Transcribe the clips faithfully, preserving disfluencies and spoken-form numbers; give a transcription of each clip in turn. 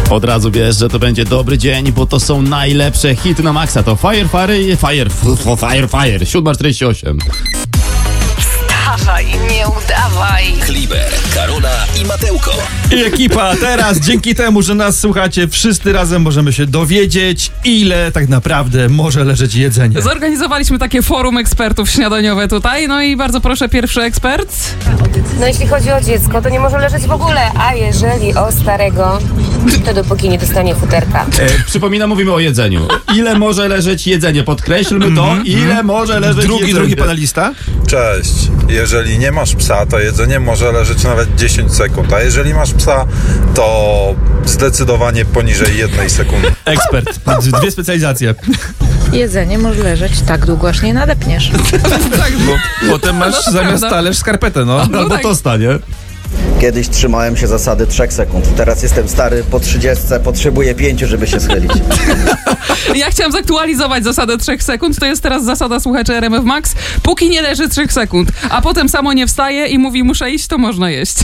Od razu wiesz, że to będzie dobry dzień, bo to są najlepsze hity na maksa. To Fire, Fire, Fire, Fire, Fire, Fire, siódma czterdzieści osiem. Wstawaj, nie udawaj. Kliber, Karola i Matełko. I ekipa, teraz dzięki temu, że nas słuchacie, wszyscy razem możemy się dowiedzieć, ile tak naprawdę może leżeć jedzenie. Zorganizowaliśmy takie forum ekspertów śniadaniowe tutaj, no i bardzo proszę, pierwszy ekspert. No jeśli chodzi o dziecko, to nie może leżeć w ogóle, a jeżeli o starego, to dopóki nie dostanie futerka. E, przypominam, mówimy o jedzeniu. Ile może leżeć jedzenie? Podkreślmy to, ile może leżeć Drugi, jedzenie. drugi panelista? Cześć. Jeżeli nie masz psa, to jedzenie może leżeć nawet dziesięć sekund, a jeżeli masz psa, to zdecydowanie poniżej jednej sekundy. Ekspert. Dwie specjalizacje. Jedzenie może leżeć tak długo, aż nie nadepniesz. Tak, Bo potem masz No to zamiast prawda. talerz skarpetę, no. Albo tak. tosta, nie? Kiedyś trzymałem się zasady trzech sekund. Teraz jestem stary, po trzydziestce, potrzebuję pięciu, żeby się schylić. Ja chciałam zaktualizować zasadę trzech sekund. To jest teraz zasada słuchaczy R M F Max. Póki nie leży trzech sekund, a potem samo nie wstaje i mówi muszę iść, to można jeść.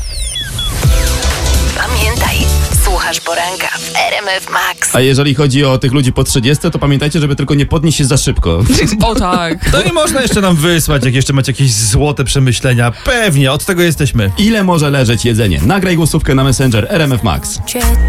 Pamiętaj, słuchasz poranka w R M F Max. A jeżeli chodzi o tych ludzi po trzydziestce, to pamiętajcie, żeby tylko nie podnieść się za szybko. O tak. To nie można jeszcze nam wysłać, jak jeszcze macie jakieś złote przemyślenia. Pewnie, od tego jesteśmy. Ile może leżeć jedzenie? Nagraj głosówkę na Messenger R M F Max.